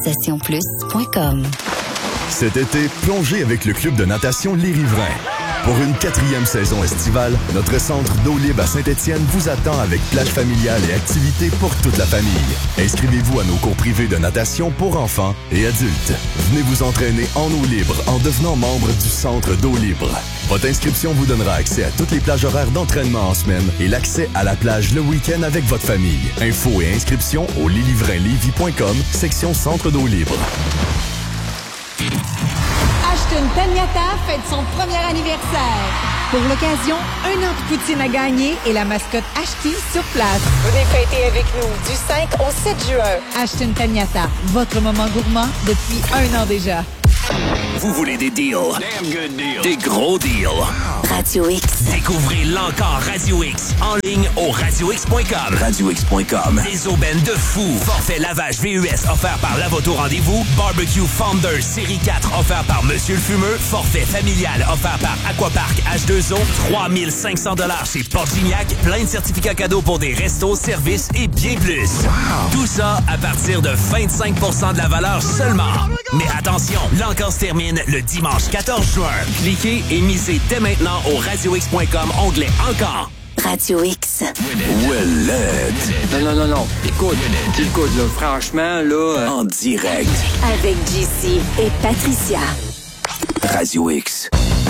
Stationplus.com. Cet été, plongez avec le club de natation Les Riverains. Pour une 4e saison estivale, notre centre d'eau libre à Saint-Étienne vous attend avec plage familiale et activités pour toute la famille. Inscrivez-vous à nos cours privés de natation pour enfants et adultes. Venez vous entraîner en eau libre en devenant membre du centre d'eau libre. Votre inscription vous donnera accès à toutes les plages horaires d'entraînement en semaine et l'accès à la plage le week-end avec votre famille. Infos et inscriptions au leslivrainslévis.com, section centre d'eau libre. Ashton Taniata fête son premier anniversaire. Pour l'occasion, 1 an de poutine à gagner et la mascotte Ashty sur place. Venez fêter avec nous du 5 au 7 juin. Ashton Taniata, votre moment gourmand depuis 1 an déjà. Vous voulez des deals? Damn good deals. Des gros deals. Radio X. Découvrez l'encore Radio X en ligne au radiox.com. Radiox.com. Des aubaines de fou. Forfait lavage VUS offert par Lavoto Rendez-vous. Barbecue Founder Série 4 offert par Monsieur le Fumeux. Forfait familial offert par Aquapark H2O. 3500 $ chez Portignac. Plein de certificats cadeaux pour des restos, services et bien plus. Wow. Tout ça à partir de 25 % de la valeur seulement. Mais attention, l'encore se termine le dimanche 14 juin. Cliquez et misez dès maintenant au radiox.com, onglet Encore. Radio X. Non. Écoute, là, franchement, là... En direct. Avec JC et Patricia. Radio X.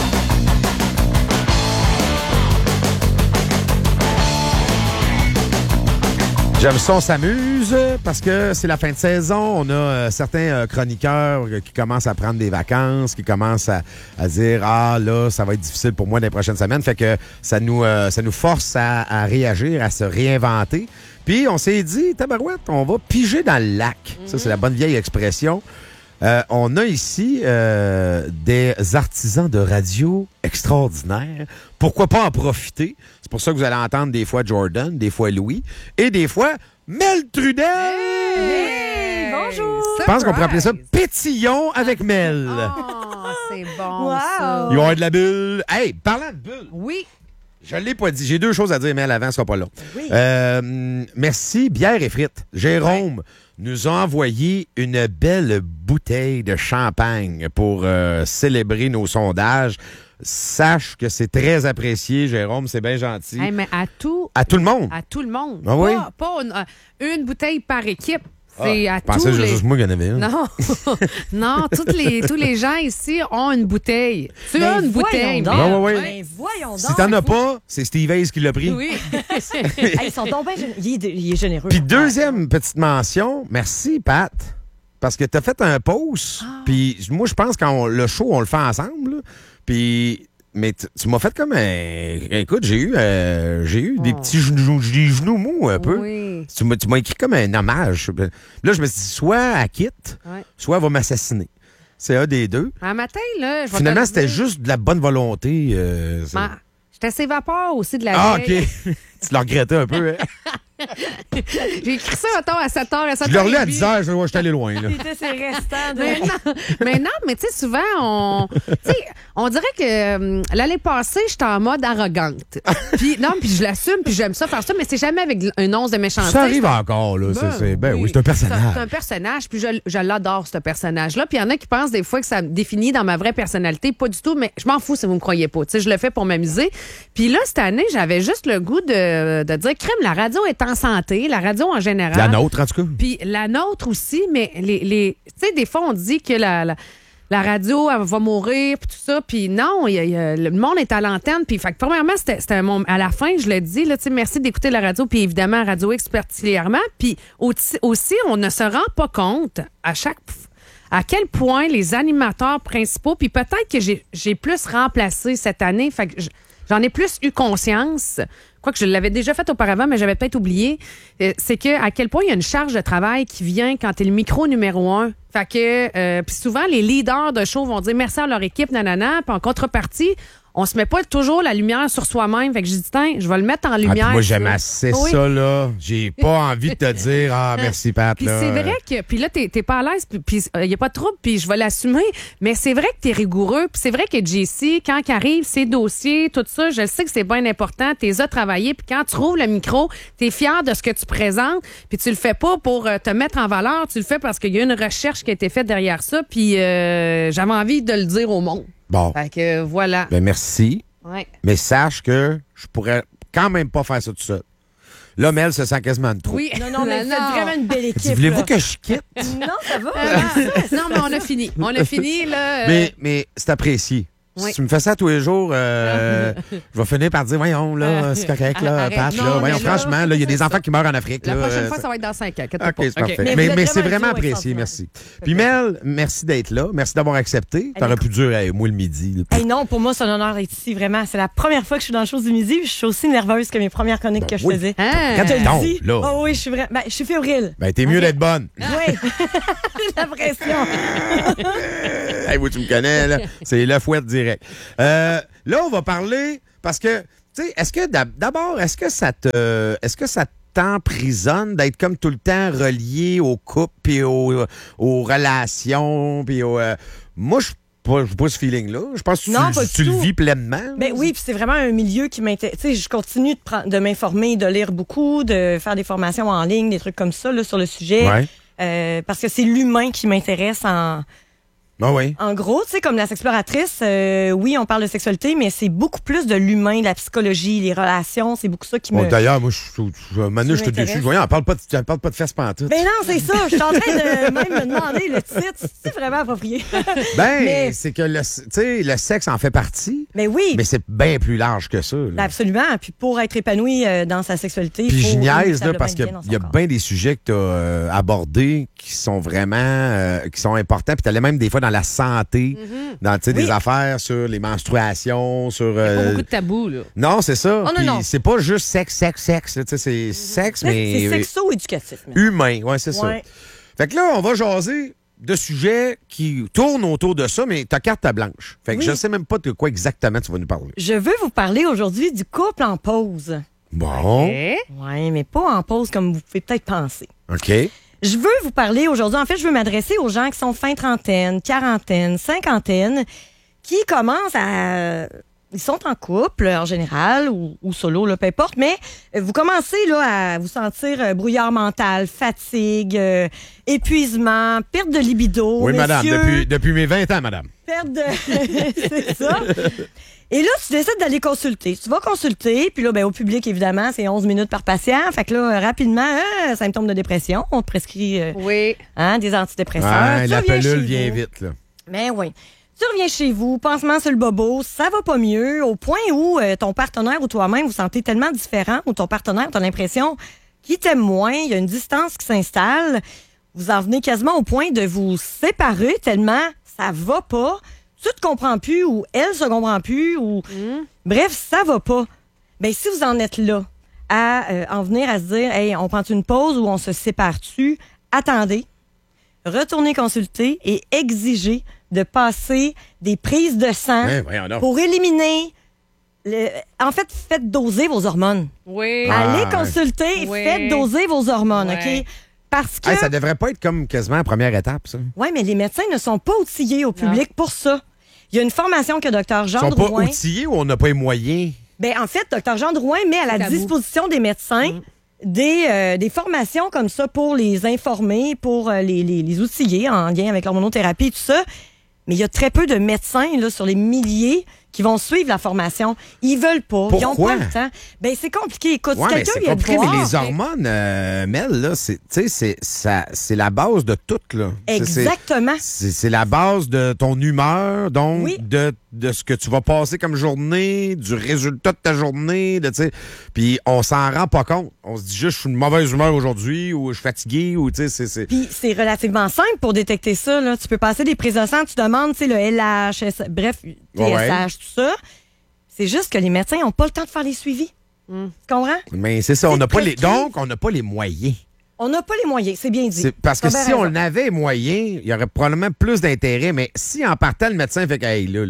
J'aime ça, on s'amuse parce que c'est la fin de saison. On a certains chroniqueurs qui commencent à prendre des vacances, qui commencent à dire « Ah, là, ça va être difficile pour moi dans les prochaines semaines. » Fait que ça nous force à réagir, à se réinventer. Puis on s'est dit « Tabarouette, on va piger dans le lac. » Ça, c'est la bonne vieille expression. On a ici des artisans de radio extraordinaires. Pourquoi pas en profiter? C'est pour ça que vous allez entendre des fois Jordan, des fois Louis, et des fois Mel Trudel! Hey, bonjour! Je pense qu'on pourrait appeler ça Pétillon avec Mel. Oh, c'est bon, wow. ça. Ils vont avoir de la bulle. Hey, parlant de bulle. Oui. Je ne l'ai pas dit. J'ai 2 choses à dire, Mel, avant, ce sera pas là. Oui. Merci, Bière et Frites. Jérôme nous a envoyé une belle bouteille de champagne pour célébrer nos sondages. Sache que c'est très apprécié, Jérôme. C'est bien gentil. Hey, mais à tout le monde. À tout le monde. Ah oui? Pas une bouteille par équipe. C'est à je pensais tous les... juste moi qu'il y en avait une. Non, non, tous les gens ici ont une bouteille. Tu as une bouteille. Oui. Ben, voyons donc. Si t'en as pas, c'est Steve Hayes qui l'a pris. Oui. Hey, ils sont donc bien il est généreux. Puis deuxième petite mention, merci Pat, parce que t'as fait un post. Puis moi, je pense quand le show, on le fait ensemble. Là. Puis... Mais tu m'as fait comme un... Écoute, j'ai eu des petits genoux mous un peu. Oui. Tu m'as écrit comme un hommage. Là, je me suis dit, soit elle quitte, soit elle va m'assassiner. C'est un des deux. Un matin, là... Finalement, c'était juste de la bonne volonté. J'étais assez vapeur aussi de la veille. Ah, OK. Tu l'as regretté un peu, hein? J'ai écrit ça, mettons, à 7h, à 7h. Je l'ai relu à 10h, je suis allé loin. C'était ses restants. Mais tu sais, souvent, on dirait que l'année passée, j'étais en mode arrogante. Puis je l'assume, puis j'aime ça faire ça, mais c'est jamais avec une once de méchanceté. Ça arrive encore, là. Oui, c'est un personnage. C'est un personnage, puis je l'adore, ce personnage-là. Puis il y en a qui pensent des fois que ça me définit dans ma vraie personnalité. Pas du tout, mais je m'en fous si vous me croyez pas. Tu sais, je le fais pour m'amuser. Puis là, cette année, j'avais juste le goût de dire, crème, la radio est en santé, la radio en général. La nôtre, en tout cas. Puis la nôtre aussi, mais tu sais, des fois, on dit que la radio, elle va mourir, puis tout ça. Puis non, le monde est à l'antenne. Puis, fait que, premièrement, c'était à la fin, je l'ai dit, là, tu sais, merci d'écouter la radio, puis évidemment, Radio X particulièrement. Puis aussi, on ne se rend pas compte à quel point les animateurs principaux, puis peut-être que j'ai plus remplacé cette année, fait que j'en ai plus eu conscience. Quoique je l'avais déjà fait auparavant, mais j'avais peut-être oublié. C'est que à quel point il y a une charge de travail qui vient quand t'es le micro numéro 1. Fait que puis souvent, les leaders de show vont dire merci à leur équipe, nanana. Puis en contrepartie, on se met pas toujours la lumière sur soi-même. Fait que j'ai dit, tiens, je vais le mettre en lumière. Puis moi, j'aime assez ça, là. J'ai pas envie de te dire, merci, Pat. Puis c'est vrai que, puis là, t'es pas à l'aise, puis il y a pas de trouble, puis je vais l'assumer. Mais c'est vrai que t'es rigoureux, puis c'est vrai que JC, quand il arrive, ses dossiers, tout ça, je sais que c'est bien important. T'es as travaillé, puis quand tu rouvres le micro, t'es fier de ce que tu présentes, puis tu le fais pas pour te mettre en valeur, tu le fais parce qu'il y a une recherche qui a été faite derrière ça, puis j'avais envie de le dire au monde. Bon. Fait que voilà. Ben merci. Ouais. Mais sache que je pourrais quand même pas faire ça tout seul. Là, Mel se sent quasiment de trop. Oui. Non, mais c'est vraiment une belle équipe. Voulez-vous que je quitte? Non, ça va. Non, mais on a fini. On a fini, là. Mais c'est apprécié. Oui. Si tu me fais ça tous les jours, je vais finir par dire, voyons, là, c'est correct, là, Arrête. Pat, Non, là. Voyons, mais là, franchement, là, il y a des enfants qui meurent en Afrique. La là, prochaine fois, ça va être dans 5 ans. OK, c'est parfait. Mais Mais, vous êtes c'est vraiment vraiment un duo apprécié, extraordinaire. merci. Puis Mel, merci d'être là. Merci d'avoir accepté. T'aurais pu dire, hey, moi, le midi. là. Hey, non, pour moi, c'est un honneur d'être ici, vraiment. C'est la première fois que je suis dans le show du midi, puis je suis aussi nerveuse que mes premières chroniques que je oui. faisais. Hein? Quand Je te le donc, dis. là. Oh oui, je suis vraiment. Ben, je suis fébrile. Ben, t'es mieux d'être bonne. Oui. La pression. Hey, oui, tu me connais, là. C'est le fouette direct. Là, on va parler parce que, tu sais, est-ce que d'abord, est-ce que ça t'emprisonne d'être comme tout le temps relié aux couples puis aux relations puis moi, je n'ai pas ce feeling-là. Je pense que Non, pas tu du le tout. vis pleinement. Ben oui, puis c'est vraiment un milieu qui m'intéresse. Tu sais, je continue de m'informer, de lire beaucoup, de faire des formations en ligne, des trucs comme ça là, sur le sujet. Ouais. Parce que c'est l'humain qui m'intéresse Ah oui. en gros, tu sais, comme la sexploratrice, oui, on parle de sexualité, mais c'est beaucoup plus de l'humain, de la psychologie, les relations, c'est beaucoup ça qui me... D'ailleurs, moi, Manu, je te déçu. Voyons, on parle pas de fesses pantoute. Ben non, c'est ça. Je suis en train de même me demander le titre. C'est vraiment approprié. Ben, mais- c'est que le sexe en fait partie, Mais oui, mais c'est bien plus large que ça. là. absolument. Puis pour être épanoui dans sa sexualité, Puis il faut je niaise, là, inévitablement parce être qu'il bien dans son y a corps. bien des sujets que tu as abordés qui sont vraiment qui sont importants. Puis tu allais même des fois dans la santé, dans tu sais, Oui. des affaires sur les menstruations, sur. Pas beaucoup de tabous, là. Non, c'est ça. Oh, non, Puis non. c'est pas juste sexe. Là, tu sais, c'est sexe, mais. C'est sexo-éducatif. mais. Humain, ouais, c'est ça. Ouais. Fait que là, on va jaser de sujets qui tournent autour de ça, mais ta carte à blanche. Fait que Oui. je sais même pas de quoi exactement tu vas nous parler. Je veux vous parler aujourd'hui du couple en pause. Bon. Eh? Oui, mais pas en pause comme vous pouvez peut-être penser. OK. Je veux vous parler aujourd'hui, en fait, je veux m'adresser aux gens qui sont fin trentaine, quarantaine, cinquantaine, qui commencent à... Ils sont en couple, en général, ou solo, là, peu importe, mais vous commencez là, à vous sentir brouillard mental, fatigue, épuisement, perte de libido. Oui, madame, messieurs. depuis mes 20 ans, madame. Perte de... c'est ça. Et là, tu décides d'aller consulter. Tu vas consulter, puis là, ben, au public, évidemment, c'est 11 minutes par patient. Fait que là, rapidement, symptômes de dépression, on te prescrit Oui. des antidépresseurs. Ouais, Tu la reviens pelule chez vient vous. vite, là. Mais oui. Tu reviens chez vous, pansement sur le bobo, ça va pas mieux, au point où ton partenaire ou toi-même vous sentez tellement différent, ou ton partenaire, t'as l'impression qu'il t'aime moins, il y a une distance qui s'installe, vous en venez quasiment au point de vous séparer tellement ça va pas, tu te comprends plus, ou elle se comprend plus, ou... Bref, ça va pas. Ben si vous en êtes là, à en venir à se dire, hey, on prend une pause ou on se sépare-tu, attendez, retournez consulter et exigez de passer des prises de sang Hein, voyons donc. pour éliminer... En fait, faites doser vos hormones. Oui. Allez ouais. consulter et Oui. faites doser vos hormones, Ouais. OK? Parce que... Hey, ça devrait pas être comme quasiment la première étape, ça. Oui, mais les médecins ne sont pas outillés au public pour ça. Il y a une formation que Dr. Ils Jean sont pas Drouin... outillés ou on n'a pas les moyens? Ben, en fait, Dr. Jean Drouin met à la Tabou. disposition des médecins des formations comme ça pour les informer, pour les outiller en lien avec l'hormonothérapie et tout ça. Mais il y a très peu de médecins là, sur les milliers qui vont suivre la formation. Ils veulent pas. Ils ont Pourquoi? pas le temps. Ben, c'est compliqué. Écoute, Ouais, si mais quelqu'un c'est vient te compliqué, mais voir... les hormones, Mel, là, c'est la base de tout, là. Exactement. C'est la base de ton humeur, donc Oui. de ce que tu vas passer comme journée, du résultat de ta journée, puis on s'en rend pas compte. On se dit juste, je suis de mauvaise humeur aujourd'hui, ou je suis fatigué, ou tu sais, c'est... Puis c'est relativement simple pour détecter ça. Là. Tu peux passer des prises de sang, tu demandes, tu sais, le LH, bref, TSH, tout ça. C'est juste que les médecins n'ont pas le temps de faire les suivis. Tu comprends? Mais c'est ça, on C'est n'a pas les... prescrit. Donc, on n'a pas les moyens. On n'a pas les moyens, c'est bien dit. C'est parce que T'as bien si on raison. avait les moyens, il y aurait probablement plus d'intérêt, mais si en partant, le médecin fait que, hey, là,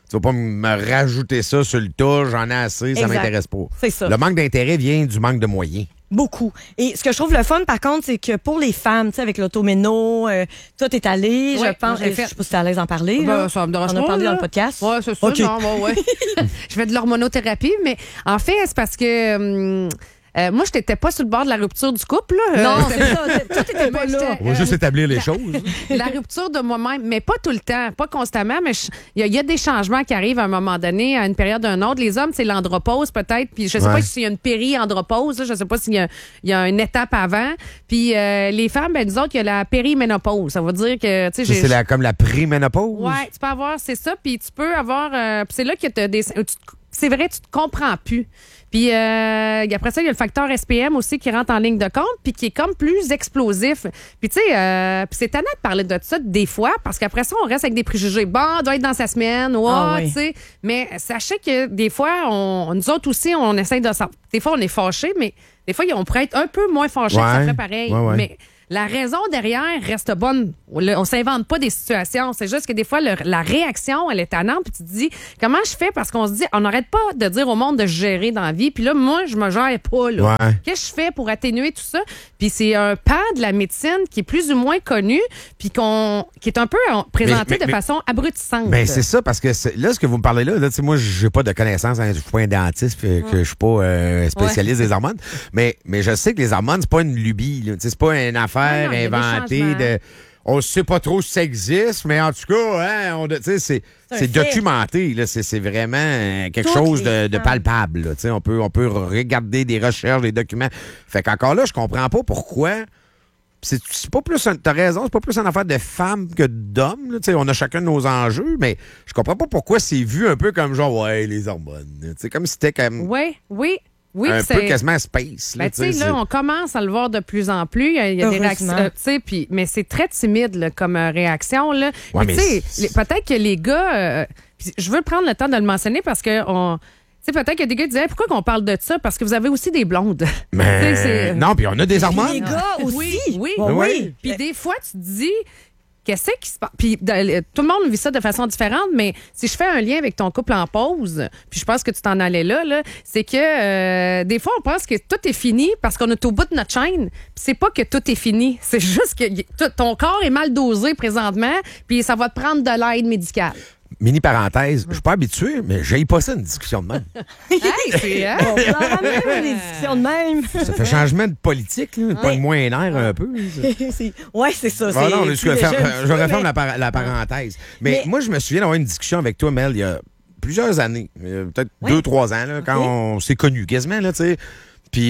Tu vas pas me rajouter ça sur le tas, j'en ai assez, ça Exact. m'intéresse pas. C'est ça. Le manque d'intérêt vient du manque de moyens. Beaucoup. Et ce que je trouve le fun, par contre, c'est que pour les femmes, tu sais, avec l'automéno, toi, t'es allé, Ouais, je pense. j'ai Je fait. sais pas si t'es à l'aise d'en parler. Ben, là. ça me dérange On a pas, parlé là. dans le podcast. Ouais, c'est ça. OK. Non, ouais. Je fais de l'hormonothérapie, mais en fait, c'est parce que moi, je n'étais pas sur le bord de la rupture du couple. Là. Non, c'est ça. Toi, t'étais pas là. On va juste établir les choses. La rupture de moi-même, mais pas tout le temps, pas constamment, mais il y a des changements qui arrivent à un moment donné, à une période ou à une autre. Les hommes, c'est l'andropause peut-être, puis je sais pas s'il y a une péri-andropause, là, je sais pas s'il y a une étape avant. Puis les femmes, ben nous autres, il y a la périménopause. Ça veut dire que, tu sais, Ça, c'est comme la préménopause. Ouais, tu peux avoir, c'est ça, puis tu peux avoir, puis c'est là que tu as des, c'est vrai, tu te comprends plus. Puis après ça, il y a le facteur SPM aussi qui rentre en ligne de compte, puis qui est comme plus explosif. Puis tu sais, puis c'est tannant de parler de ça des fois, parce qu'après ça, on reste avec des préjugés. Bon, on doit être dans sa semaine, tu sais. Mais sachez que des fois, nous autres aussi, on essaie de... Des fois, on est fâchés, mais des fois, on pourrait être un peu moins fâchés, ça ferait pareil. Ouais. Mais la raison derrière reste bonne. On s'invente pas des situations. C'est juste que des fois, la réaction, elle est tannante. Puis tu te dis, comment je fais? Parce qu'on se dit, on n'arrête pas de dire au monde de gérer dans la vie. Puis là, moi, je me gère pas. Là. Ouais. Qu'est-ce que je fais pour atténuer tout ça? Puis c'est un pan de la médecine qui est plus ou moins connu, puis qui est un peu présenté de façon abrutissante. Ben c'est ça, parce que là, ce que vous me parlez là, tu sais, moi, j'ai pas de connaissances, je suis pas un dentiste, puis que je suis pas spécialiste des hormones, mais je sais que les hormones, c'est pas une lubie, là. Tu sais, c'est pas une affaire Non, il y a des inventée changements. de... On sait pas trop si ça existe, mais en tout cas, tu sais, c'est fait. documenté, là. C'est vraiment quelque Toutes chose les de palpable, là. Tu sais, on peut regarder des recherches, des documents. Fait qu'encore là, je comprends pas pourquoi... C'est pas plus, t'as raison, c'est pas plus une affaire de femmes que d'hommes. Là. Tu sais, on a chacun nos enjeux, mais je comprends pas pourquoi c'est vu un peu comme genre, ouais, les hormones. C'est comme si c'était comme Oui, un c'est peu quasiment space. Là, Ben, tu sais, là, on commence à le voir de plus en plus. Il y a des réactions. Tu sais, mais c'est très timide là, comme réaction. Là. Ouais, mais tu sais, peut-être que les gars. Puis je veux prendre le temps de le mentionner parce que tu sais, peut-être qu'il y a des gars qui disent pourquoi qu'on parle de ça? Parce que vous avez aussi des blondes. Mais non, puis on a des hormones. Les gars aussi. Oui. Puis des fois, tu te dis. Qu'est-ce qui se passe? Puis tout le monde vit ça de façon différente, mais si je fais un lien avec ton couple en pause, puis je pense que tu t'en allais là, c'est que des fois, on pense que tout est fini parce qu'on est au bout de notre chaîne. Puis c'est pas que tout est fini. C'est juste que ton corps est mal dosé présentement, puis ça va te prendre de l'aide médicale. Mini parenthèse, je suis pas habitué, mais j'aille pas ça une discussion de même. Hey, c'est On va ramener des discussions de même. Ça fait changement de politique, là. Pas de moins air un peu. Ouais, c'est ça. Ah non, je referme mais... la parenthèse. Mais moi, je me souviens d'avoir une discussion avec toi, Mel, il y a plusieurs années, peut-être 2-3 ans, là, quand on s'est connus quasiment, là, tu sais. Puis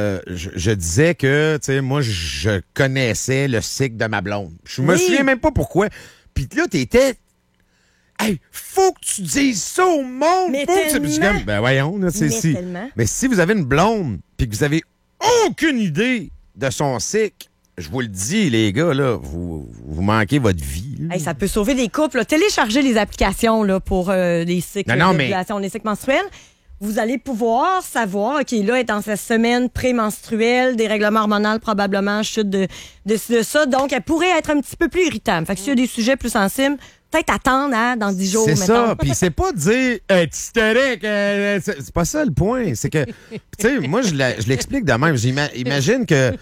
je disais que, tu sais, moi, je connaissais le cycle de ma blonde. Je me souviens même pas pourquoi. Puis là, t'étais... Hey, faut que tu dises ça au monde! Mais faut que tu... Puis comme, ben voyons, là, c'est si. Mais si vous avez une blonde, puis que vous avez aucune idée de son cycle, je vous le dis, les gars, là, vous manquez votre vie. Hey, ça peut sauver des couples. Là. Téléchargez les applications là, pour les cycles d'ovulation, les cycles menstruels. Vous allez pouvoir savoir, OK, là, est dans sa semaine prémenstruelle, des règlements hormonaux probablement, chute de ça. Donc, elle pourrait être un petit peu plus irritable. Fait que s'il y a des sujets plus sensibles, peut-être attendre dans 10 jours. C'est mettons. ça. Puis c'est pas dire hystérique. C'est pas ça le point. C'est que, tu sais, moi, je l'explique de même. Imagine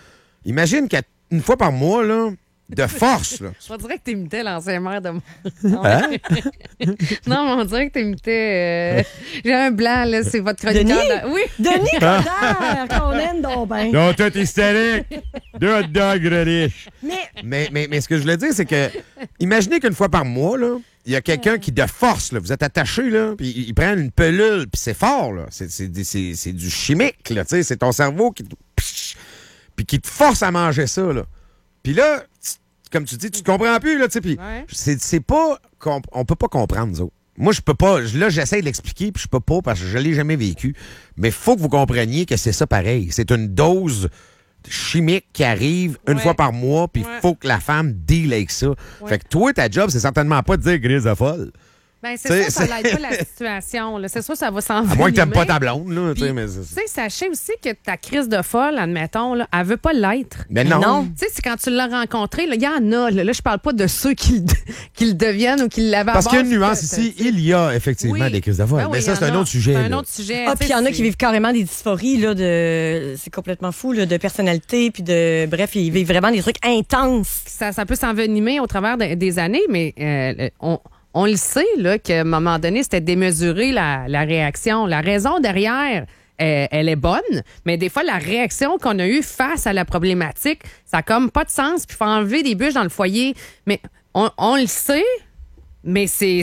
qu'une fois par mois, là, de force, là. Je dirais que t'imitais l'ancien maire de moi. Hein? Non, mais on dirait que t'imitais... J'ai un blanc, là, c'est votre chroniqueur. Oui. Denis Coderre, qu'on aime donc ben. Non, toi, t'es hystérique. 2 hot dogs riches. Mais ce que je voulais dire, c'est que, imaginez qu'une fois par mois, là, il y a quelqu'un qui, de force, là, vous êtes attaché, là, puis il prend une pelule, puis c'est fort, là. C'est du chimique, là, tu sais. C'est ton cerveau puis qui te force à manger ça, là. Puis là, comme tu dis, tu te comprends plus, là, tu sais. Puis c'est pas... On peut pas comprendre, nous autres. Moi, je peux pas... Là, j'essaie de l'expliquer, puis je peux pas, parce que je l'ai jamais vécu. Mais faut que vous compreniez que c'est ça pareil. C'est une dose chimique qui arrive une fois par mois, puis il faut que la femme deal avec ça. Fait que toi, ta job, c'est certainement pas de dire grise de folle. Ben, c'est sûr, ça n'aide pas la situation. Là. C'est sûr, ça va s'envenimer. À moins que tu n'aimes pas ta blonde. Là, Puis, mais tu sais, sachez aussi que ta crise de folle, admettons, là, elle veut pas l'être. Mais non. Tu sais, c'est quand tu l'as rencontré, il y en a. Là, je parle pas de ceux qui le deviennent ou qui l'avaient. Parce qu'il y a une nuance ici. Il y a effectivement des crises de folle. Ben mais oui, ça, c'est un autre sujet. C'est un autre sujet. Puis il y en a qui vivent carrément des dysphories, là, c'est complètement fou, là, de personnalité, puis bref, ils vivent vraiment des trucs intenses. Ça peut s'envenimer au travers des années, mais on le sait, là, qu'à un moment donné, c'était démesuré la réaction. La raison derrière, elle est bonne, mais des fois, la réaction qu'on a eue face à la problématique, ça n'a comme pas de sens, puis il faut enlever des bûches dans le foyer. Mais on le sait, mais c'est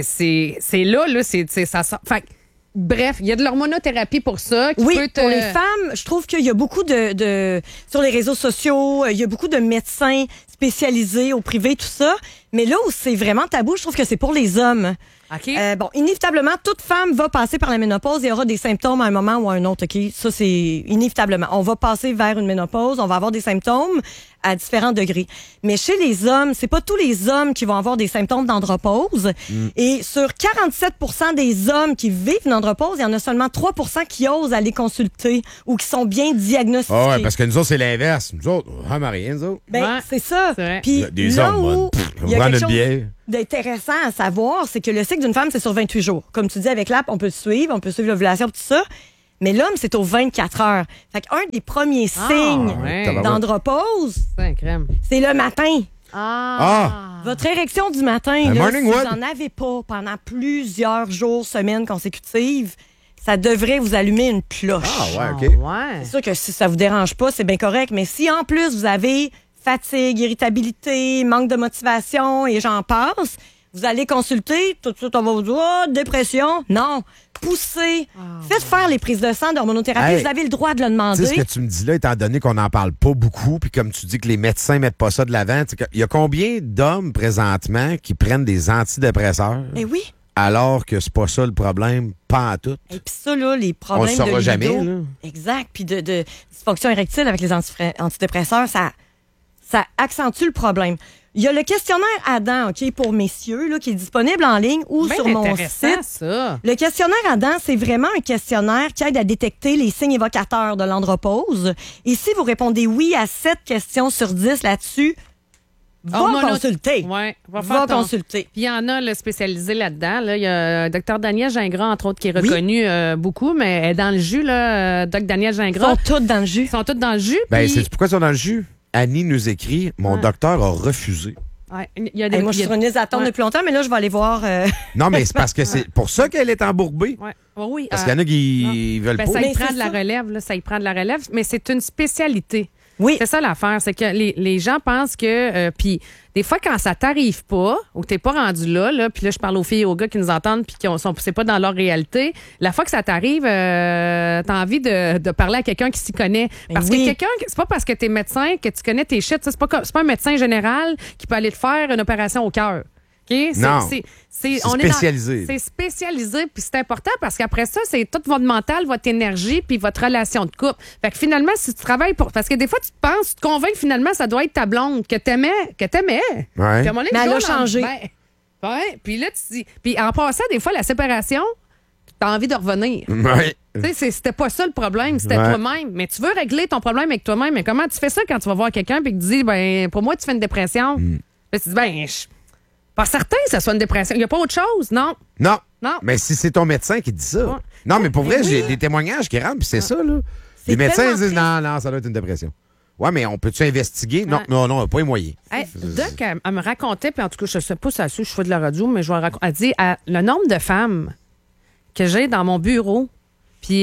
là, ça sort. Fait bref, il y a de l'hormonothérapie pour ça. Pour les femmes, je trouve qu'il y a beaucoup de sur les réseaux sociaux, il y a beaucoup de médecins spécialisés au privé, tout ça. Mais là où c'est vraiment tabou, je trouve que c'est pour les hommes. OK. Inévitablement, toute femme va passer par la ménopause et aura des symptômes à un moment ou à un autre. OK? Ça, c'est inévitablement. On va passer vers une ménopause, on va avoir des symptômes à différents degrés. Mais chez les hommes, c'est pas tous les hommes qui vont avoir des symptômes d'andropause. Et sur 47% des hommes qui vivent une andropause, il y en a seulement 3% qui osent aller consulter ou qui sont bien diagnostiqués. Ah ouais, parce que nous autres, c'est l'inverse. Nous autres, on n'a rien, nous autres. C'est ça. Puis des là hommes, où il y a prend quelque notre bière. d'intéressant à savoir, c'est que le cycle d'une femme, c'est sur 28 jours. Comme tu dis, avec l'app, on peut le suivre, on peut suivre l'ovulation, tout ça. Mais l'homme, c'est aux 24 heures. Fait qu'un des premiers signes d'andropause, c'est le matin. Votre érection du matin, là, si vous n'en avez pas pendant plusieurs jours, semaines consécutives, ça devrait vous allumer une cloche. OK. C'est sûr que si ça vous dérange pas, c'est bien correct. Mais si en plus vous avez fatigue, irritabilité, manque de motivation et j'en passe, vous allez consulter, tout de suite on va vous dire dépression. Non, poussez, faites faire les prises de sang d'hormonothérapie, vous avez le droit de le demander. Tu sais ce que tu me dis là, étant donné qu'on n'en parle pas beaucoup, puis comme tu dis que les médecins mettent pas ça de l'avant, il y a combien d'hommes présentement qui prennent des antidépresseurs? Oui. Alors que c'est pas ça le problème, pas en tout. Et puis ça, là, les problèmes on le saura de jamais, libido, là. Exact. Puis de dysfonction érectile avec les antidépresseurs, ça accentue le problème. Il y a le questionnaire Adam, OK, pour messieurs, là, qui est disponible en ligne ou sur mon site. Ça. Le questionnaire Adam, c'est vraiment un questionnaire qui aide à détecter les signes évocateurs de l'andropause. Et si vous répondez oui à 7 questions sur 10 là-dessus, va consulter. Ouais, va consulter. Puis il y en a le spécialisé là-dedans. Là. Il y a Dr Daniel Gingras, entre autres, qui est reconnu beaucoup, mais elle est dans le jus, là, Dr Daniel Gingras. Ils sont toutes dans le jus. Ils sont toutes dans le jus. Ben, puis... c'est pourquoi ils sont dans le jus? Annie nous écrit, mon docteur a refusé. Ouais, il y a des, moi, je suis sur une liste d'attente depuis longtemps, mais là, je vais aller voir. Non, mais c'est parce que c'est pour ça qu'elle est embourbée. Ouais. Oui, parce qu'il y en a qui veulent pas. Ça y prend de la relève, là, ça y prend de la relève, mais c'est une spécialité. Oui. C'est ça l'affaire, c'est que les gens pensent que... puis des fois, quand ça t'arrive pas, ou t'es pas rendu là, puis là, je parle aux filles et aux gars qui nous entendent puis c'est pas dans leur réalité, la fois que ça t'arrive, t'as envie de parler à quelqu'un qui s'y connaît. Parce que quelqu'un, c'est pas parce que t'es médecin que tu connais tes shit. C'est pas un médecin général qui peut aller te faire une opération au cœur. Okay? C'est spécialisé. C'est spécialisé, puis c'est important parce qu'après ça, c'est tout votre mental, votre énergie, puis votre relation de couple. Fait que finalement, si tu travailles pour... Parce que des fois, tu te convaincs que finalement, ça doit être ta blonde que t'aimais. Ouais. Mais elle a changé. Puis là, tu dis... Puis en passant, des fois, la séparation, t'as envie de revenir. Ouais. Tu sais, c'était pas ça le problème, c'était toi-même. Mais tu veux régler ton problème avec toi-même. Mais comment tu fais ça quand tu vas voir quelqu'un et que tu dis, pour moi, tu fais une dépression? Puis tu dis, pas certain que ça soit une dépression. Il n'y a pas autre chose, non? Non. Mais si c'est ton médecin qui dit ça. Ouais. Non, mais pour vrai, j'ai des témoignages qui rentrent, puis c'est ça, là. Les médecins disent non, ça doit être une dépression. Ouais, mais on peut-tu investiguer? Non, pas les moyens. Doc, elle me racontait, puis en tout cas, je ne sais pas si je fais de la radio, mais je vais raconter. Elle dit le nombre de femmes que j'ai dans mon bureau, puis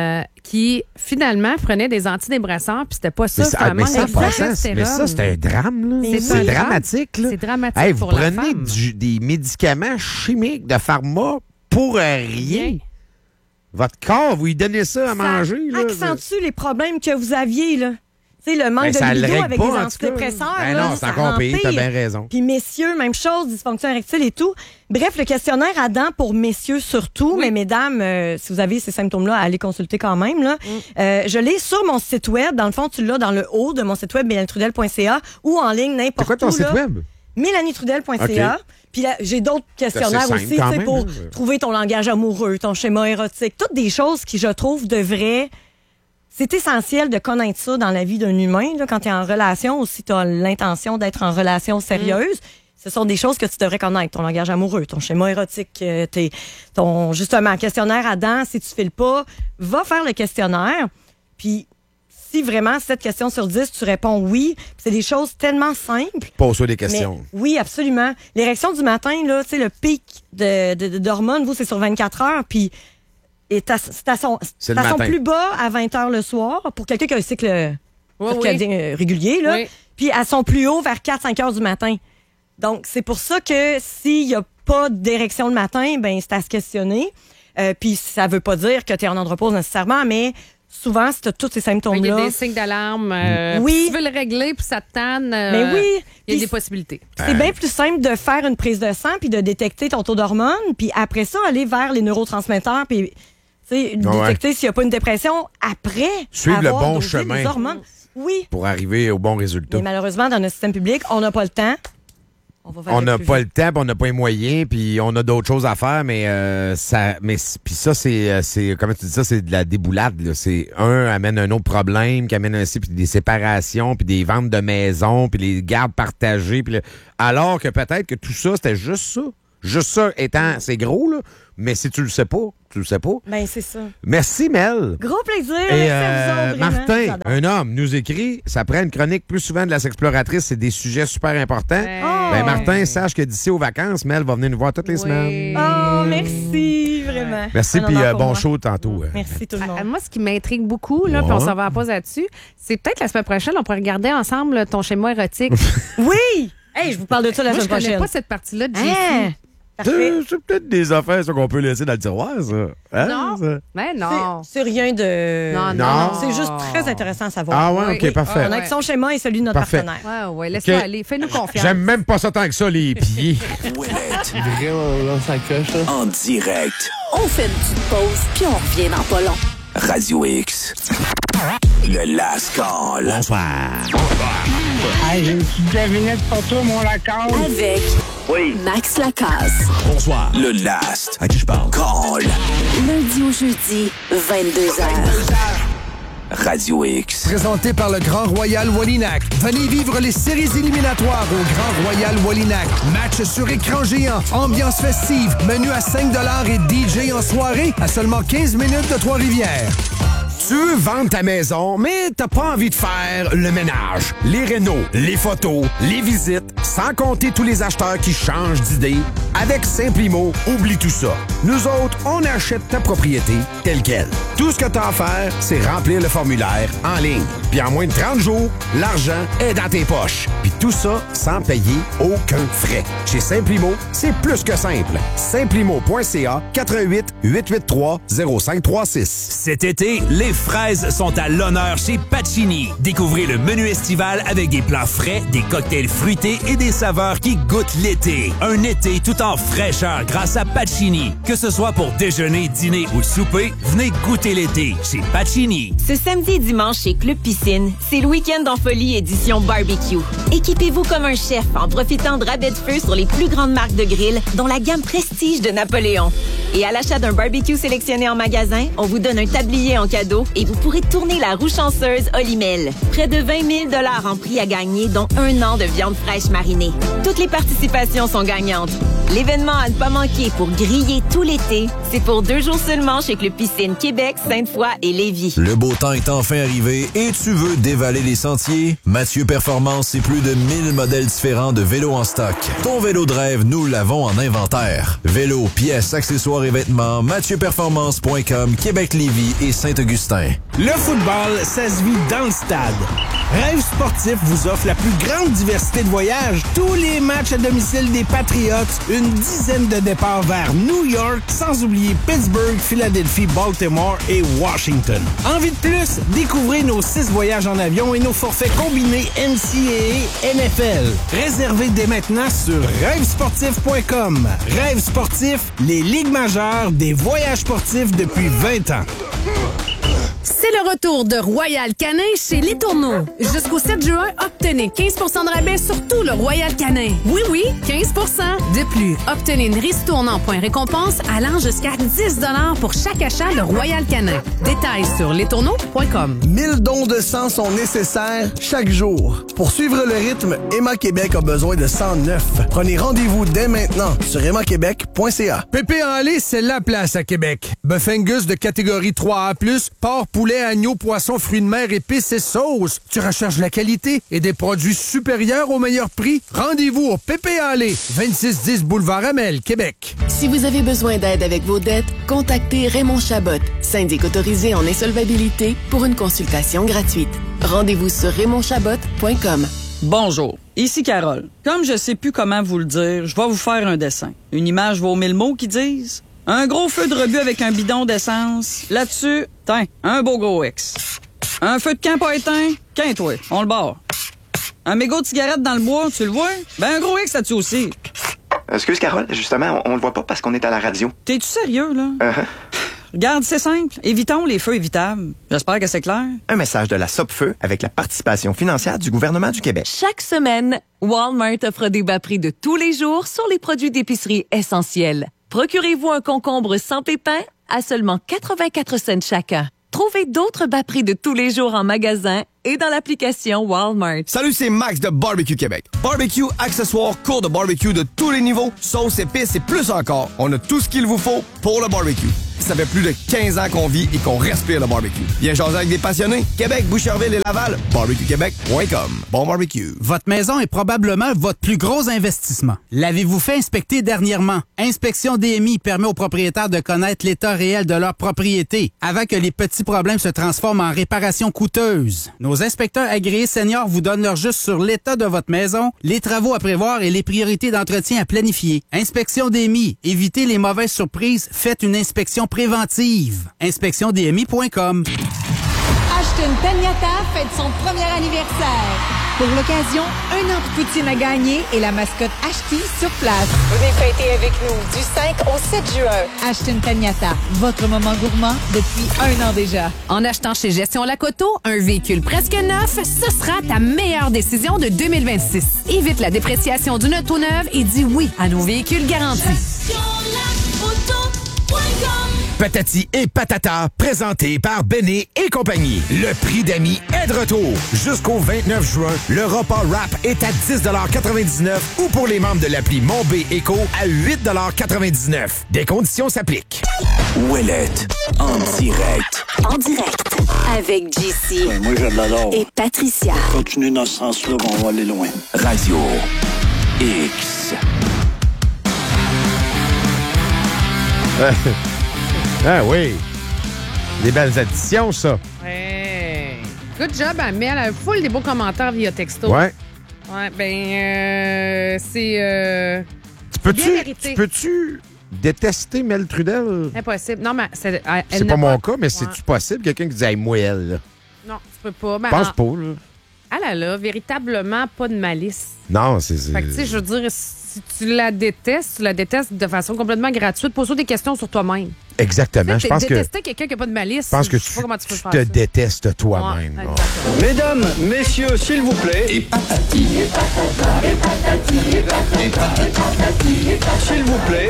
qui finalement prenaient des antidépresseurs, puis c'était pas ça. Mais ça, c'est un drame, là. C'est dramatique, là. C'est dramatique vous pour la prenez femme. des médicaments chimiques de pharma pour rien. Votre corps, vous lui donnez ça à manger, là. Accentue les problèmes que vous aviez, là. Tu sais, le manque de libido avec des antidépresseurs. Non, c'est encore pire, t'as bien raison. Puis messieurs, même chose, dysfonction érectile et tout. Bref, le questionnaire Adam pour messieurs surtout, mais mesdames, si vous avez ces symptômes-là, allez consulter quand même. Là. Je l'ai sur mon site web. Dans le fond, tu l'as dans le haut de mon site web, bélantrudel.ca ou en ligne n'importe où. C'est quoi ton site web? MélanieTrudel.ca. OK. Puis là, j'ai d'autres questionnaires simple, aussi, quand tu sais, même, pour hein. trouver ton langage amoureux, ton schéma érotique. Toutes des choses qui, je trouve, devraient... C'est essentiel de connaître ça dans la vie d'un humain, là, quand tu es en relation ou si tu as l'intention d'être en relation sérieuse. Ce sont des choses que tu devrais connaître. Ton langage amoureux, ton schéma érotique, ton, justement, questionnaire à dents. Si tu files pas, va faire le questionnaire. Puis, si vraiment 7 questions sur 10, tu réponds oui, c'est des choses tellement simples. Pose-toi des questions. Mais, oui, absolument. L'érection du matin, là, tu sais, le pic d'hormones, vous, c'est sur 24 heures. Puis, c'est à son plus bas à 20 heures le soir pour quelqu'un qui a un cycle circadien régulier. Là. Oui. Puis à son plus haut vers 4-5 heures du matin. Donc, c'est pour ça que s'il n'y a pas d'érection le matin, ben c'est à se questionner. Puis ça veut pas dire que tu es en andropause nécessairement, mais souvent, si tu as tous ces symptômes-là... Il y a des signes d'alarme. Oui. Si tu veux le régler puis ça te tanne, mais oui. Il y a des possibilités. C'est bien plus simple de faire une prise de sang puis de détecter ton taux d'hormones, puis après ça, aller vers les neurotransmetteurs, puis détecter s'il n'y a pas une dépression après suivre le avoir bon dosé chemin. des hormones. Oui. Pour arriver au bon résultat. Mais malheureusement, dans notre système public, on n'a pas le temps. On n'a pas le temps, puis on n'a pas les moyens, puis on a d'autres choses à faire, mais puis ça, c'est comment tu dis ça, c'est de la déboulade. Là. C'est un amène un autre problème, qui amène ainsi, puis des séparations, puis des ventes de maisons, puis les gardes partagées, puis alors que peut-être que tout ça, c'était juste ça. Juste ça étant, c'est gros, là, mais si tu le sais pas, tu le sais pas. Ben, c'est ça. Merci, Mel. Gros plaisir. Et merci à vous autres, Martin, j'adore. un homme, nous écrit, ça prend une chronique plus souvent de la sexploratrice, c'est des sujets super importants. Ben, Martin, sache que d'ici aux vacances, Mel va venir nous voir toutes les semaines. Oh, merci, vraiment. Merci, Un puis honneur pour bon moi. show tantôt. Merci tout le monde. Moi, ce qui m'intrigue beaucoup, là, puis on s'en va à la pause là-dessus, c'est peut-être la semaine prochaine, on pourrait regarder ensemble ton schéma érotique. Oui! Hey, je vous parle de ça la Moi, semaine prochaine. Je connais pas cette partie-là de JC. Hein? Parfait. C'est peut-être des affaires ça, qu'on peut laisser dans le tiroir, ça. Hein, Non. ça? Mais non. C'est rien de... Non. C'est juste très intéressant à savoir. Ah ouais, OK, parfait. On a que son schéma et celui de notre Parfait. partenaire. Ouais, laisse-le OK. aller. Fais-nous confiance. J'aime même pas ça tant que ça, les pieds. En direct. On fait une petite pause, puis on revient dans pas long. Radio X. Le Last Call. Bonsoir. Hey, j'ai une petite devinette pour toi, mon Lacan. Avec Max Lacasse. Bonsoir. Le Last. À qui je parle? Call. Lundi au jeudi, 22h. Radio X. Présenté par le Grand Royal Wallinac. Venez vivre les séries éliminatoires au Grand Royal Wallinac. Match sur écran géant, ambiance festive, menu à 5$ et DJ en soirée à seulement 15 minutes de Trois-Rivières. Tu veux vendre ta maison, mais t'as pas envie de faire le ménage, les rénaux, les photos, les visites, sans compter tous les acheteurs qui changent d'idée. Avec Simplimo, oublie tout ça. Nous autres, on achète ta propriété telle quelle. Tout ce que t'as à faire, c'est remplir le formulaire en ligne. Puis en moins de 30 jours, l'argent est dans tes poches. Puis tout ça sans payer aucun frais. Chez Simplimo, c'est plus que simple. Simplimo.ca 88 883 0536. Cet été, les fraises sont à l'honneur chez Pacini. Découvrez le menu estival avec des plats frais, des cocktails fruités et des saveurs qui goûtent l'été. Un été tout en fraîcheur grâce à Pacini. Que ce soit pour déjeuner, dîner ou souper, venez goûter l'été chez Pacini. Ce samedi et dimanche chez Club Piscine, c'est le week-end en folie édition barbecue. Équipez-vous comme un chef en profitant de rabais de feu sur les plus grandes marques de grill, dont la gamme Prestige de Napoléon. Et à l'achat d'un barbecue sélectionné en magasin, on vous donne un tablier en cadeau et vous pourrez tourner la roue chanceuse Olimel. Près de 20 000 $ en prix à gagner, dont 1 an de viande fraîche marinée. Toutes les participations sont gagnantes. L'événement à ne pas manquer pour griller tout l'été, c'est pour 2 jours seulement chez Club Piscine Québec, Sainte-Foy et Lévis. Le beau temps est enfin arrivé et tu veux dévaler les sentiers? Mathieu Performance, c'est plus de 1000 modèles différents de vélos en stock. Ton vélo de rêve, nous l'avons en inventaire. Vélos, pièces, accessoires et vêtements, mathieuperformance.com, Québec-Lévis et Saint-Augustin. Le football, ça se vit dans le stade. Rêve Sportif vous offre la plus grande diversité de voyages. Tous les matchs à domicile des Patriots, une dizaine de départs vers New York, sans oublier Pittsburgh, Philadelphie, Baltimore et Washington. Envie de plus? Découvrez nos 6 voyages en avion et nos forfaits combinés NCAA NFL. Réservez dès maintenant sur rêvesportif.com. Rêve Sportif, les ligues majeures des voyages sportifs depuis 20 ans. C'est le retour de Royal Canin chez Les Tourneaux. Jusqu'au 7 juin, obtenez 15 de rabais sur tout le Royal Canin. Oui, 15 De plus, obtenez une ristourne en points récompense allant jusqu'à 10 $ pour chaque achat de Royal Canin. Détails sur lestourneaux.com. 1000 dons de sang sont nécessaires chaque jour. Pour suivre le rythme, Emma Québec a besoin de 109. Prenez rendez-vous dès maintenant sur emmaquebec.ca. Pépé en lait, c'est la place à Québec. Bœuf Angus de catégorie 3A+, porc, poulet, agneau, poisson, fruits de mer, épices et sauces. Tu recherches la qualité et des produits supérieurs au meilleur prix? Rendez-vous au Pépé en lait, 2610 Boulevard Amel, Québec. Si vous avez besoin d'aide avec vos dettes, contactez Raymond Chabot, syndic autorisé en insolvabilité, pour une consultation gratuite. Rendez-vous sur raymondchabot.com. Bonjour, ici Carole. Comme je sais plus comment vous le dire, je vais vous faire un dessin. Une image vaut 1000 mots qui disent... Un gros feu de rebut avec un bidon d'essence. Là-dessus, tiens, un beau gros X. Un feu de camp pas éteint, qu'un-toi, on le barre. Un mégot de cigarette dans le bois, tu le vois? Ben un gros X là-dessus aussi. Excuse Carole, justement, on le voit pas parce qu'on est à la radio. T'es-tu sérieux, là? Regarde, c'est simple. Évitons les feux évitables. J'espère que c'est clair. Un message de la Sopfeu avec la participation financière du gouvernement du Québec. Chaque semaine, Walmart offre des bas prix de tous les jours sur les produits d'épicerie essentiels. Procurez-vous un concombre sans pépins à seulement 84 cents chacun. Trouvez d'autres bas prix de tous les jours en magasin et dans l'application Walmart. Salut, c'est Max de Barbecue Québec. Barbecue, accessoires, cours de barbecue de tous les niveaux, sauces, épices et plus encore. On a tout ce qu'il vous faut pour le barbecue. Ça fait plus de 15 ans qu'on vit et qu'on respire le barbecue. Viens jaser avec des passionnés. Québec, Boucherville et Laval. BarbecueQuébec.com. Bon barbecue. Votre maison est probablement votre plus gros investissement. L'avez-vous fait inspecter dernièrement? Inspection DMI permet aux propriétaires de connaître l'état réel de leur propriété avant que les petits problèmes se transforment en réparations coûteuses. Nos inspecteurs agréés seniors vous donnent leur juste sur l'état de votre maison, les travaux à prévoir et les priorités d'entretien à planifier. Inspection DMI. Évitez les mauvaises surprises. Faites une inspection préventive. InspectionDMI.com. Ashton Taniata fête son premier anniversaire. Pour l'occasion, un an de poutine à gagner et la mascotte Ashti sur place. Venez fêter avec nous du 5 au 7 juin. Ashton Taniata, votre moment gourmand depuis un an déjà. En achetant chez Gestion Lacoto, un véhicule presque neuf, ce sera ta meilleure décision de 2026. Évite la dépréciation d'une auto neuve et dis oui à nos véhicules garantis. Patati et Patata, présenté par Béné et compagnie. Le prix d'amis est de retour. Jusqu'au 29 juin, le repas rap est à 10,99 $ ou pour les membres de l'appli Mon B Éco à 8,99 $. Des conditions s'appliquent. Ouellette, en direct. En direct, avec JC. Ouais, moi, je l'adore. Et Patricia. Continue dans ce sens-là, on va aller loin. Radio X. Ah oui. Des belles additions, ça. Hey. Good job, Amel. Elle a full des beaux commentaires via texto. Ouais. Ouais, ben, c'est. Tu peux-tu détester Mel Trudel? Impossible. Non, mais c'est pas mon cas, mais c'est-tu possible? Quelqu'un qui dit, hey, moi, elle, là. Non, tu peux pas. Ben, pense pas, là. Elle a véritablement pas de malice. Non, c'est. Fait que, tu sais, je veux dire, si tu la détestes de façon complètement gratuite, pose-toi des questions sur toi-même. Exactement. Je pense que. Détester quelqu'un qui n'a pas de malice. Je pense que sais pas comment tu peux tu faire te ça. détestes toi-même. Ouais, Mesdames, messieurs, s'il vous plaît. Et patati, et patata, et patati, et patata, et patati, s'il vous plaît.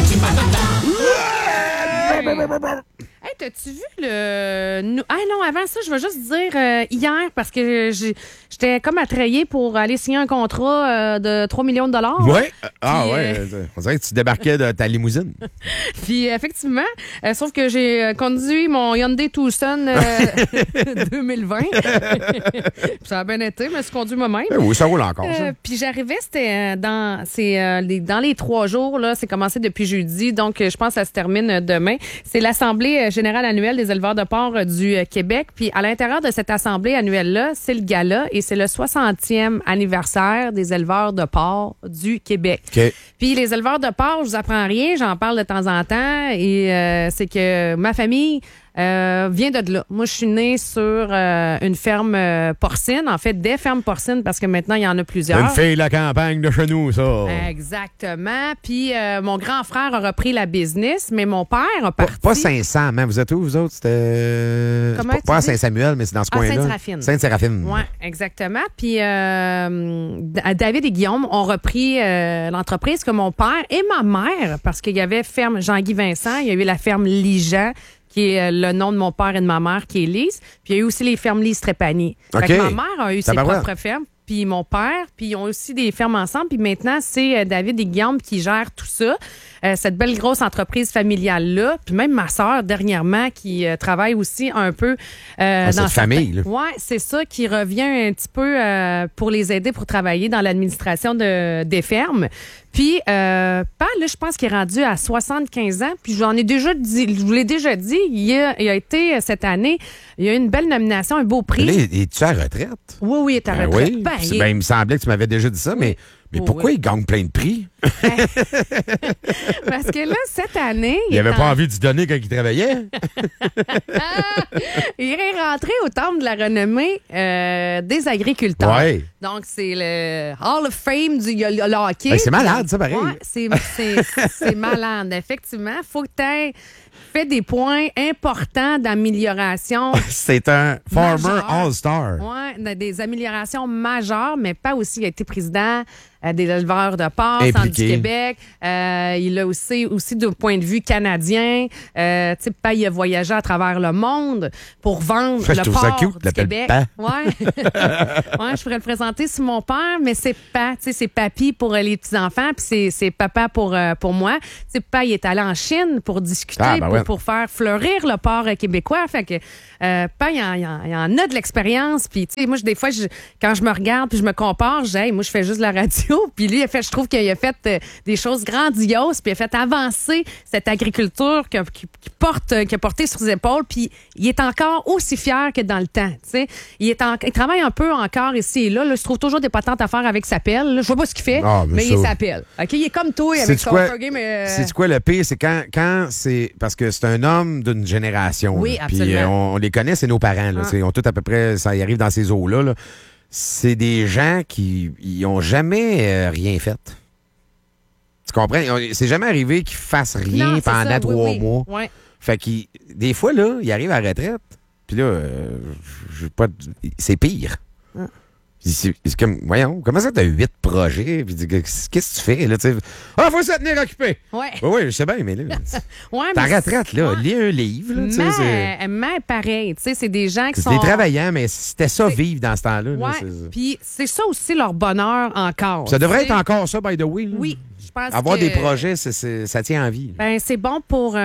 Hey, t'as-tu vu le... Ah non, avant ça, je veux juste dire hier, parce que j'étais comme attrayée pour aller signer un contrat de 3 millions de dollars. Oui? On dirait que tu débarquais de ta limousine. Puis effectivement, sauf que j'ai conduit mon Hyundai Tucson 2020. Ça a bien été, mais je suis conduit moi-même. Oui, ça roule encore, ça. Puis j'arrivais, c'était dans les 3 jours, là, c'est commencé depuis jeudi, donc je pense que ça se termine demain. C'est l'Assemblée générale annuelle des éleveurs de porc du Québec. Puis à l'intérieur de cette assemblée annuelle-là, c'est le gala et c'est le 60e anniversaire des éleveurs de porc du Québec. Okay. Puis les éleveurs de porc, je vous apprends rien, j'en parle de temps en temps et c'est que ma famille vient de là. Moi, je suis née sur une ferme porcine, en fait, des fermes porcines, parce que maintenant, il y en a plusieurs. Une fille de la campagne de chez nous, ça. Exactement. Puis mon grand frère a repris la business, mais mon père a parti... Pas Saint-Sam, hein? Vous êtes où, vous autres? C'était... Pas à Saint-Samuel, mais c'est dans ce coin-là. Sainte-Séraphine. Sainte-Séraphine. Oui, exactement. Puis David et Guillaume ont repris l'entreprise que mon père et ma mère, parce qu'il y avait ferme Jean-Guy Vincent, il y a eu la ferme Ligeant, qui est le nom de mon père et de ma mère, qui est Lise. Puis il y a eu aussi les fermes Lise-Trépanier. Okay. Fait que ma mère a eu ses propres fermes, puis mon père, puis ils ont aussi des fermes ensemble. Puis maintenant, c'est David et Guillaume qui gèrent tout ça, cette belle grosse entreprise familiale-là. Puis même ma sœur, dernièrement, qui travaille aussi un peu dans cette famille. Oui, c'est ça, qui revient un petit peu pour les aider pour travailler dans l'administration des fermes. Puis, là, je pense qu'il est rendu à 75 ans. Puis, je vous l'ai déjà dit, il a été, cette année, il y a eu une belle nomination, un beau prix. Là, es-tu à la retraite? Oui, il est à la retraite. Oui. Il me semblait que tu m'avais déjà dit ça, mais pourquoi il gagne plein de prix? Parce que là, cette année... Il n'avait pas envie de se donner quand il travaillait. Il est rentré au temple de la renommée des agriculteurs. Ouais. Donc, c'est le Hall of Fame du hockey. Ben, c'est malade, ça, pareil. Ouais, c'est malade, effectivement. Faut que tu aies fait des points importants d'amélioration. C'est un former All-Star. Oui, des améliorations majeures, mais pas aussi. Il a été président des éleveurs de porc, Centre du Québec. Il a aussi du point de vue canadien. Tu sais, il a voyagé à travers le monde pour vendre le porc du Québec. Ouais. Je pourrais le présenter sur mon père, mais c'est pas, tu sais, c'est papy pour les petits-enfants, puis c'est papa pour moi. Tu sais, papa, il est allé en Chine pour discuter, pour faire fleurir le porc québécois. Fait que papa, il en a de l'expérience. Puis, tu sais, moi, des fois, quand je me regarde puis je me compare, moi, je fais juste la radio. Puis lui, je trouve qu'il a fait des choses grandioses, puis il a fait avancer cette agriculture qui a porté sur ses épaules, puis il est encore aussi fier que dans le temps. Tu sais, il travaille un peu encore ici et là. Je trouve toujours des patentes à faire avec sa pelle. Je vois pas ce qu'il fait, mais il s'appelle. Ok, il est comme toi avec son game. C'est quoi le pire, c'est quand c'est parce que c'est un homme d'une génération. Oui, puis absolument. on les connaît, c'est nos parents. Là, ils ont tout à peu près, ça y arrive dans ces eaux-là. Là. C'est des gens qui n'ont jamais rien fait. Tu comprends? C'est jamais arrivé qu'ils fassent rien pendant 3 mois. Ouais. Fait que des fois, là, ils arrivent à la retraite, puis là, c'est pire. C'est comme, voyons, comment ça, t'as 8 projets? Puis qu'est-ce que tu fais, là? Faut se tenir occupé! Ouais. Oui, je sais bien, mais là, ta retraite, là, lis un livre, là. Mais pareil, tu sais, c'est des gens qui sont... C'est des travaillants, mais c'était ça, vivre dans ce temps-là. Ouais, puis c'est ça aussi leur bonheur encore. Ça devrait être encore ça, by the way. Là. Oui. Avoir des projets, ça tient en vie. Ben, c'est bon pour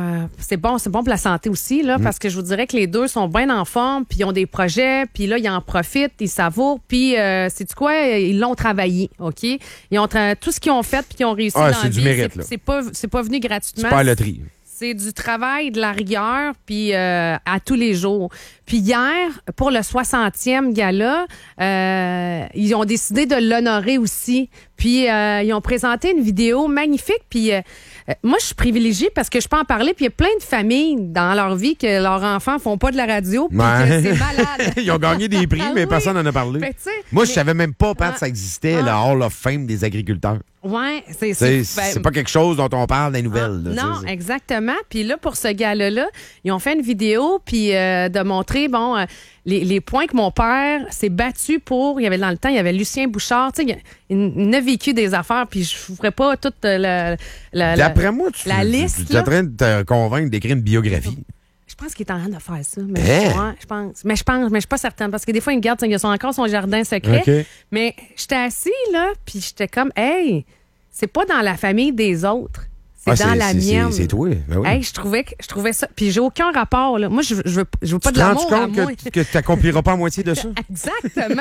la santé aussi, là, parce que je vous dirais que les deux sont bien en forme, puis ils ont des projets, puis là, ils en profitent, ils savourent, puis sais-tu quoi? Ils l'ont travaillé, OK? Ils ont tout ce qu'ils ont fait, puis ils ont réussi dans la vie. C'est du mérite, là. C'est pas venu gratuitement. C'est pas la loterie. C'est du travail, de la rigueur, puis à tous les jours. Puis hier, pour le 60e gala, ils ont décidé de l'honorer aussi. Puis ils ont présenté une vidéo magnifique. Puis moi, je suis privilégiée parce que je peux en parler. Puis il y a plein de familles dans leur vie que leurs enfants font pas de la radio. Puis que c'est malade. Ils ont gagné des prix, mais personne n'en a parlé. Ben, moi, je savais même pas, Pat, ça existait, le Hall of Fame des agriculteurs. Oui, c'est pas quelque chose dont on parle dans les nouvelles. Là, non, exactement. Puis là, pour ce gala-là, ils ont fait une vidéo puis de montrer, les points que mon père s'est battu pour. Il y avait dans le temps, il y avait Lucien Bouchard. Tu sais, il a vécu des affaires, puis je ne ferai pas toute D'après moi, la liste. Tu es en train de te convaincre d'écrire une biographie. Je pense qu'il est en train de faire ça. Mais je pense. Mais je suis pas certaine. Parce que des fois, il garde encore son jardin secret. Okay. Mais j'étais assis, là, puis j'étais comme, hey, c'est pas dans la famille des autres. C'est dans la mienne. C'est toi. Ben oui. Hey, je trouvais ça. Puis j'ai aucun rapport, là. Moi, je veux pas de l'amour à moi. Tu te rends compte que tu n'accompliras pas à moitié de ça? Exactement.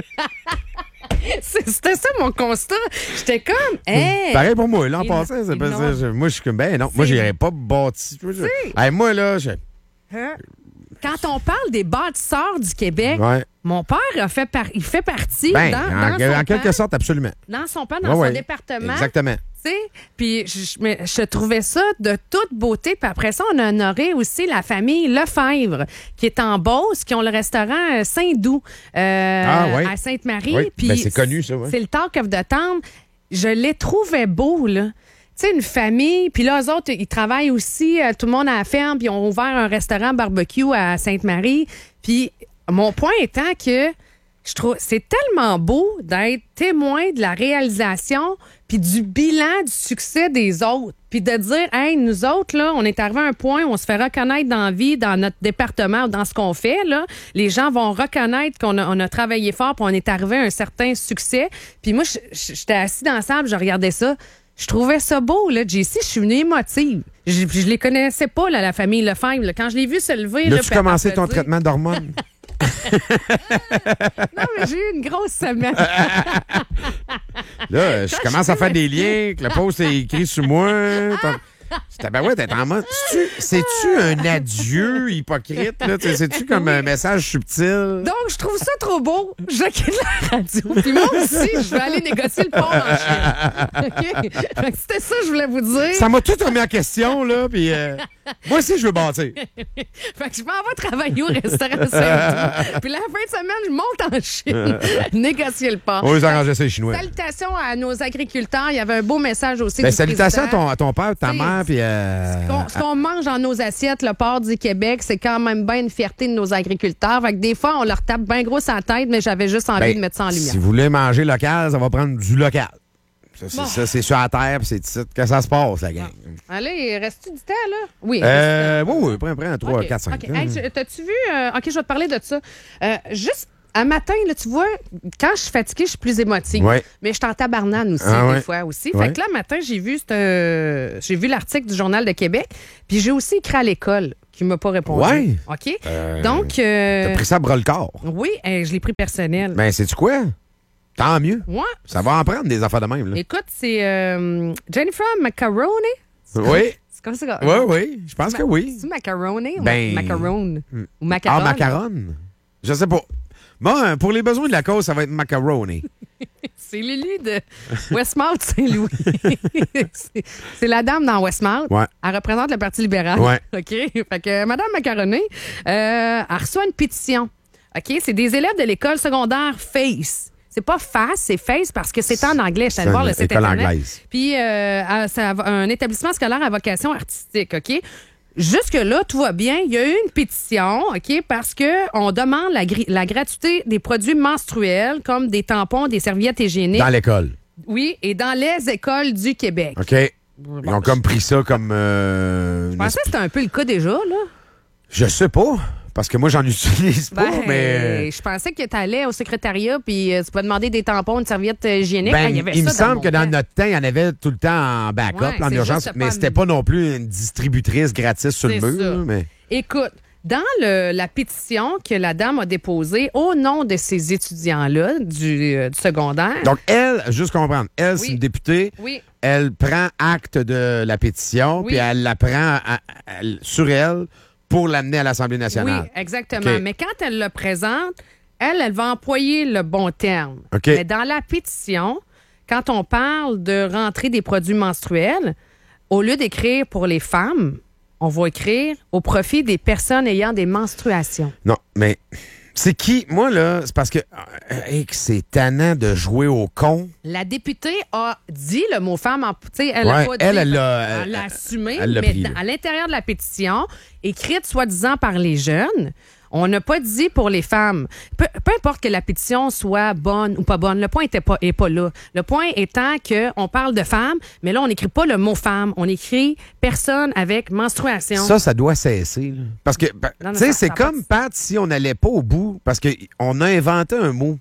C'était ça mon constat. J'étais comme, hey. Pareil pour moi. L'an passé, c'est pas ça. Moi, je suis comme, ben non. Moi, j'irais pas bâti. Hey, moi, là, Quand on parle des bâtisseurs du Québec, mon père il fait partie en quelque sorte, absolument. Dans son plan, dans son département. Exactement. Tu sais, puis je trouvais ça de toute beauté. Puis après ça, on a honoré aussi la famille Lefebvre, qui est en Beauce, qui ont le restaurant Saint-Doux à Sainte-Marie. Oui. Puis Ben, c'est connu, ça. Ouais. C'est le Talk of the Town. Je les trouvais beaux, là. Tu sais, une famille, puis là, eux autres, ils travaillent aussi, tout le monde à la ferme, puis ils ont ouvert un restaurant barbecue à Sainte-Marie. Puis mon point étant que je trouve c'est tellement beau d'être témoin de la réalisation puis du bilan du succès des autres. Puis de dire, hey, nous autres, là, on est arrivé à un point où on se fait reconnaître dans la vie, dans notre département ou dans ce qu'on fait, là. Les gens vont reconnaître qu'on a travaillé fort puis on est arrivé à un certain succès. Puis moi, j'étais assis dans la salle, je regardais ça. Je trouvais ça beau, là, JC. Je suis venue émotive. Je les connaissais pas, là, la famille Lefebvre. Là. Quand je l'ai vu se lever... Là, tu commencé ton traitement d'hormones? Non, mais j'ai eu une grosse semaine. Là, je commence à faire des liens, que le post est écrit sur moi. T'es en mode. C'est-tu un adieu hypocrite? Là? C'est-tu comme un message subtil? Donc, je trouve ça trop beau. Je quitte la radio. Puis moi aussi, je vais aller négocier le port en Chine. OK? Fait que c'était ça que je voulais vous dire. Ça m'a tout remis en question, là. Puis moi aussi, je veux bâtir. Fait que je m'en vais travailler au restaurant Saint-Doux. Puis la fin de semaine, je monte en Chine. Négocier le port. On va les arranger ça, les Chinois. Salutations à nos agriculteurs. Il y avait un beau message aussi. Ben, du salutations président. à ton père, ta mère. Puis, ce qu'on mange dans nos assiettes, le port du Québec, c'est quand même bien une fierté de nos agriculteurs. Fait que des fois, on leur tape bien gros à la tête, mais j'avais juste envie de mettre ça en lumière. Si vous voulez manger local, ça va prendre du local. Ça, c'est sur la terre, puis c'est ici que ça se passe, la gang. Allez, reste-tu du temps, là? Oui. Oui, prends un 3, 4, 5. OK. Hey, t'as-tu vu? OK, je vais te parler de ça. Juste un matin, là, tu vois, quand je suis fatiguée, je suis plus émotive. Ouais. Mais je suis en tabarnane aussi, des fois aussi. Ouais. Fait que là, matin, j'ai vu l'article du Journal de Québec, puis j'ai aussi écrit à l'école qui m'a pas répondu. Ouais. OK? Donc... T'as pris ça à bras le corps. Oui, je l'ai pris personnel. Ben, sais-tu quoi? Tant mieux. Ouais. Ça va en prendre des affaires de même, là. Écoute, c'est Jennifer Macaroni. Oui. C'est comme ça. Oui, je pense que oui. C'est macaroni ou Ben, macaron? Ou macaron? Ah, macaron? Je sais pas. Bon, pour les besoins de la cause, ça va être macaroni. C'est Lily de Westmount Saint-Louis. c'est la dame dans Westmount. Ouais. Elle représente le Parti libéral. Ouais. OK? Fait que Mme Macaroni, elle reçoit une pétition. OK? C'est des élèves de l'école secondaire FACE. C'est pas FACE, c'est FACE parce que c'est en anglais. Je suis allée voir le site internet. Anglaise. Puis, c'est un établissement scolaire à vocation artistique. OK? Jusque-là, tout va bien. Il y a eu une pétition, OK, parce qu'on demande la gratuité des produits menstruels, comme des tampons, des serviettes hygiéniques. Dans l'école. Oui, et dans les écoles du Québec. OK. Ils ont comme pris ça comme... je pensais que c'était un peu le cas déjà, là. Je sais pas. Parce que moi, j'en utilise pas, mais... Je pensais que tu allais au secrétariat puis tu pouvais demander des tampons, une serviette hygiénique. Il me semble que dans notre temps, il y en avait tout le temps en backup, en urgence, mais c'était pas non plus une distributrice gratis sur le mur. Mais... Écoute, dans la pétition que la dame a déposée au nom de ces étudiants-là du secondaire... Donc, elle, juste comprendre, elle, c'est une députée. Oui. Elle prend acte de la pétition, puis elle la prend sur elle pour l'amener à l'Assemblée nationale. Oui, exactement. Okay. Mais quand elle le présente, elle va employer le bon terme. Okay. Mais dans la pétition, quand on parle de rentrer des produits menstruels, au lieu d'écrire pour les femmes, on va écrire au profit des personnes ayant des menstruations. Non, mais c'est qui? Moi, là, c'est parce que c'est tannant de jouer au con. La députée a dit le mot femme. Elle l'a assumé, mais à l'intérieur de la pétition, écrite soi-disant par les jeunes, on n'a pas dit pour les femmes. Peu importe que la pétition soit bonne ou pas bonne, le point est pas là. Le point étant qu'on parle de femmes, mais là, on n'écrit pas le mot femme. On écrit personne avec menstruation. Ça doit cesser. Là. Parce que, tu sais, c'est comme, Pat, si on n'allait pas au bout, parce qu'on a inventé un mot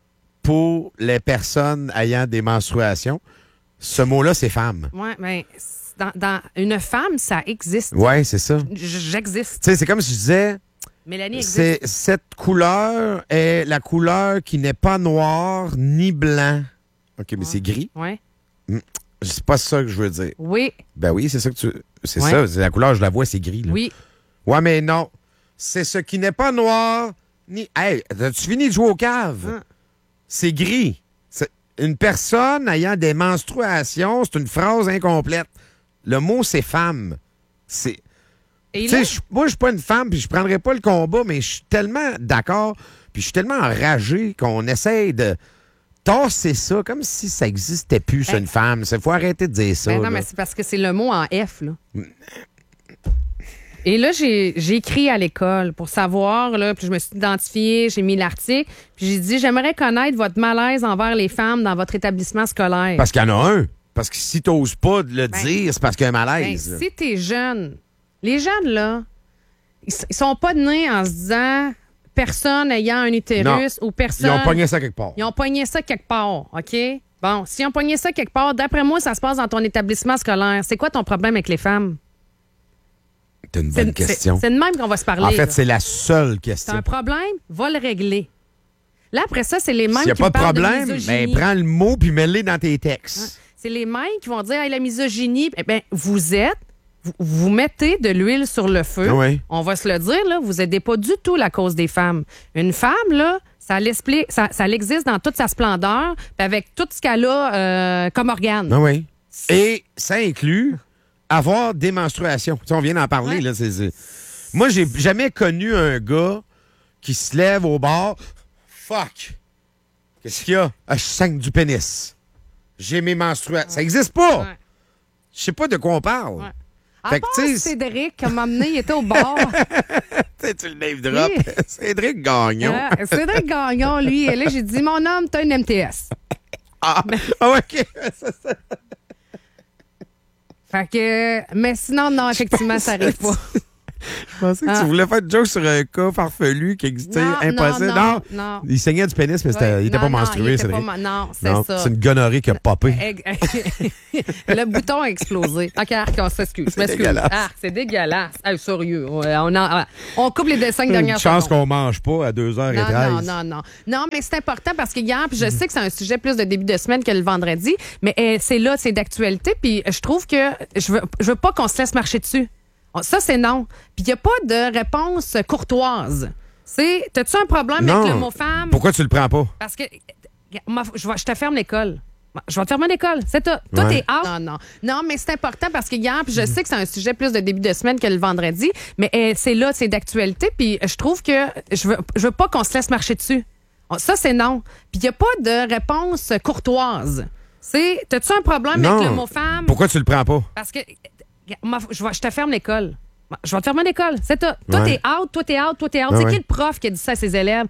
pour les personnes ayant des menstruations. Ce mot-là, c'est femme. Oui, mais dans une femme, ça existe. Oui, c'est ça. J'existe. Tu sais, c'est comme si je disais... Mélanie existe. Cette couleur est la couleur qui n'est pas noire ni blanc. OK, mais c'est gris. Oui. C'est pas ça que je veux dire. Oui. Ben oui, c'est ça que tu... C'est ça, la couleur, je la vois, c'est gris. Là. Oui. Ouais, mais non. C'est ce qui n'est pas noir ni... Hey, as-tu fini de jouer au cave? C'est gris. une personne ayant des menstruations, c'est une phrase incomplète. Le mot, c'est femme. C'est... Tu sais, moi, je suis pas une femme, puis je prendrais pas le combat, mais je suis tellement d'accord, puis je suis tellement enragé qu'on essaye de tasser ça comme si ça n'existait plus, sur une femme. Il faut arrêter de dire ça. Non, mais c'est parce que c'est le mot en F, là. Et là, j'ai écrit à l'école pour savoir, là, puis je me suis identifiée, j'ai mis l'article, puis j'ai dit, j'aimerais connaître votre malaise envers les femmes dans votre établissement scolaire. Parce qu'il y en a un. Parce que si tu n'oses pas le dire, c'est parce qu'il y a un malaise. Si t'es jeune, les jeunes, là, ils sont pas nés en se disant personne ayant un utérus ou personne... Ils ont pogné ça quelque part. Ils ont pogné ça quelque part, OK? Bon, s'ils ont pogné ça quelque part, d'après moi, ça se passe dans ton établissement scolaire. C'est quoi ton problème avec les femmes? C'est une bonne question. C'est de même qu'on va se parler. En fait, là. c'est la seule question. C'est un problème, va le régler. Là, après ça, c'est les mêmes qui parlent parlent de problème, mais misogynie. prends le mot puis mets-le dans tes textes. Ouais. C'est les mêmes qui vont dire hey, la misogynie. Eh bien, vous mettez de l'huile sur le feu. Oui. On va se le dire, là, vous n'aidez pas du tout la cause des femmes. Une femme, là, ça l'existe dans toute sa splendeur, puis avec tout ce qu'elle a comme organe. Ah oui. Et ça inclut avoir des menstruations. Tu sais, on vient d'en parler. Là, Moi, j'ai jamais connu un gars qui se lève au bord. Fuck! Qu'est-ce qu'il y a? Ah, je saigne du pénis. J'ai mes menstruations. Ça n'existe pas! Je sais pas de quoi on parle. Ouais. À part Cédric, qui m'a amené, il était au bar. Tu le name drop. Oui. Cédric Gagnon. Cédric Gagnon, lui, et là, j'ai dit, mon homme, t'as une MTS. OK. Fait que, mais sinon, non, effectivement, ça n'arrive pas. Je pensais que tu voulais faire une joke sur un cas farfelu qui existait, impossible. Non, il saignait du pénis, mais il n'était pas menstrué. Non, c'est ça. C'est une gonorrhée qui a popé. Le bouton a explosé. OK, on s'excuse. C'est dégueulasse. C'est dégueulasse. Sérieux. On coupe les dessins dernières Une chance secondes. qu'on mange pas à 2h13. Non, mais c'est important parce que hier, puis je sais que c'est un sujet plus de début de semaine que le vendredi, mais c'est là, c'est d'actualité, puis je trouve que je veux pas qu'on se laisse marcher dessus. Ça, c'est non. Puis il n'y a pas de réponse courtoise. T'as-tu un problème avec le mot femme? Pourquoi tu le prends pas? Parce que je te ferme l'école. Je vais te fermer l'école. C'est tout. Toi, t'es out. Non, mais c'est important parce que hier, puis je sais que c'est un sujet plus de début de semaine que le vendredi, mais c'est là, c'est d'actualité, puis je trouve que je veux pas qu'on se laisse marcher dessus. Ça, c'est non. Puis il n'y a pas de réponse courtoise. T'as-tu un problème avec le mot femme? Pourquoi tu le prends pas? Parce que je te ferme l'école. Je vais te fermer l'école. C'est tout. Toi, t'es out. C'est qui le prof qui a dit ça à ses élèves?